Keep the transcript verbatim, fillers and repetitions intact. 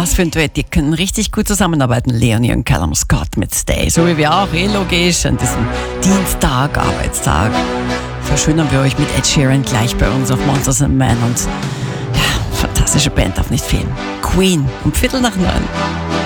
Was für ein Duett, die können richtig gut zusammenarbeiten, Leonie und Callum Scott mit Stay. So wie wir auch, eh logisch, an diesem Dienstag, Arbeitstag. Verschönern wir euch mit Ed Sheeran gleich bei uns auf Monsters and Men und ja, fantastische Band darf nicht fehlen. Queen um Viertel nach neun.